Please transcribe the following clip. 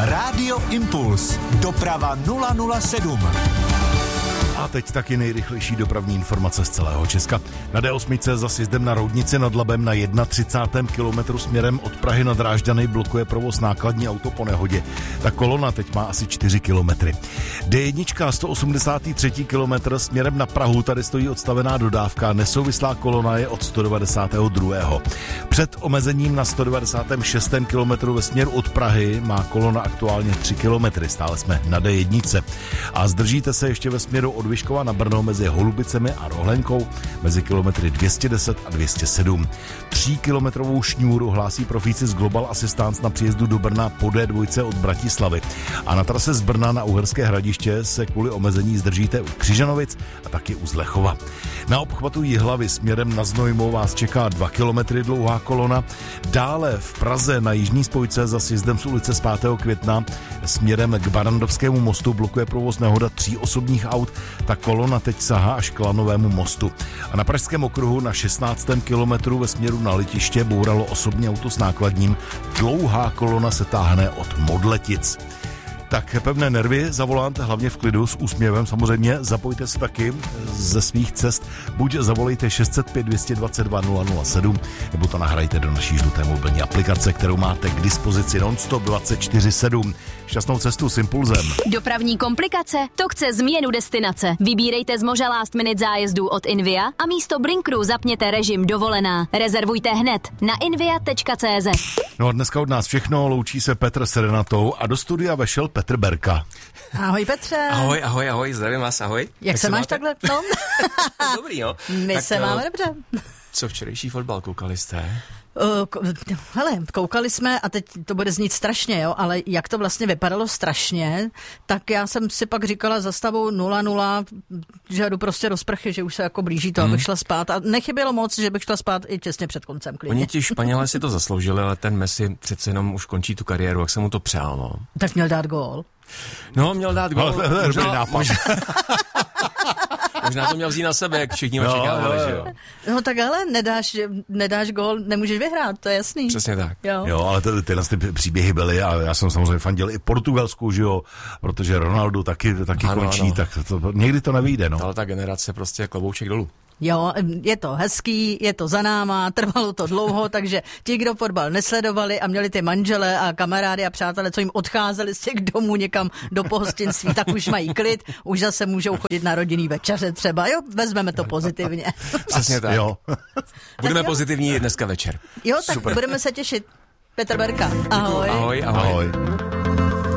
Rádio Impuls. Doprava 007. A teď taky nejrychlejší dopravní informace z celého Česka. Na D8 za sjezdem na Roudnici nad Labem na 31. kilometru směrem od Prahy na Drážďany blokuje provoz nákladní auto po nehodě. Ta kolona teď má asi 4 kilometry. D1 183. kilometr směrem na Prahu, tady stojí odstavená dodávka, nesouvislá kolona je od 192. Před omezením na 196. kilometru ve směru od Prahy má kolona aktuálně 3 kilometry, stále jsme na D1. A zdržíte se ještě ve směru od Vyškova na Brno mezi Holubicemi a Rohlenkou mezi kilometry 210 a 207. 3kilometrovou šňůru hlásí profíci z Global Assistance na příjezdu do Brna po D2 od Bratislavy. A na trase z Brna na Uherské Hradiště se kvůli omezení zdržíte u Křižanovic a taky u Zlechova. Na obchvatu Jihlavy směrem na Znojmo vás čeká 2 kilometry dlouhá kolona. Dále v Praze na jižní spojce za sjezdem z ulice z 5. května směrem k Barrandovskému mostu blokuje provoz nehoda 3 osobních aut. Ta kolona teď sahá až k Lanovému mostu. A na Pražském okruhu na 16. kilometru ve směru na Letiště bouralo osobní auto s nákladním. Dlouhá kolona se táhne od Modletic. Tak pevné nervy za volant, hlavně v klidu, s úsměvem samozřejmě. Zapojte se taky ze svých cest. Buď zavolejte 605 222 007, nebo to nahrajte do naší žluté mobilní aplikace, kterou máte k dispozici non-stop 24/7. Šťastnou cestu s Impulzem. Dopravní komplikace? To chce změnu destinace. Vybírejte z moře last minute zájezdů od Invia a místo Blinkru zapněte režim dovolená. Rezervujte hned na invia.cz. No a dneska od nás všechno, loučí se Petr s Renatou a do studia vešel Petr Berka. Ahoj Petře. Ahoj, zdravím vás, ahoj. Jak se máš takhle? No? Dobrý, jo. My tak se máme dobře. Co včerejší fotbal, koukali jste? Hele, koukali jsme a teď to bude znít strašně, jo, ale jak to vlastně vypadalo strašně, tak já jsem si pak říkala za stavu 0-0, že jdu prostě do sprchy, že už se jako blíží to, abych šla spát a nechybělo moc, že bych šla spát i těsně před koncem klidně. Oni ti Španělé si to zasloužili, ale ten Messi přece jenom už končí tu kariéru, jak jsem mu to přál, no. Tak měl dát gól. No, měl dát gól. Možná to měl vzít na sebe, jak všichni očekávali, že jo. No tak ale nedáš gól, nemůžeš vyhrát, to je jasný. Přesně tak. Jo, ale tyhle příběhy byly a já jsem samozřejmě fandil i Portugalsku, že jo, protože Ronaldo taky končí, ano. Tak někdy to nevyjde, no. Ale ta generace prostě klobouček dolů. Jo, je to hezký, je to za náma, trvalo to dlouho, takže ti, kdo fotbal nesledovali a měli ty manžele a kamarády a přátelé, co jim odcházeli z těch domů někam do pohostinství, tak už mají klid, už zase můžou chodit na rodinný večeře třeba, jo, vezmeme to pozitivně. Přesně tak. Jo. Budeme pozitivní dneska večer. Jo, tak super. Budeme se těšit. Petr Berka, ahoj. Ahoj.